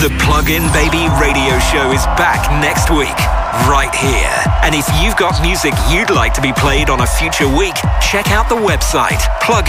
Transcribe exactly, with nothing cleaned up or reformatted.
The Plug-in Baby radio show is back next week, right here. And if you've got music you'd like to be played on a future week, check out the website, plug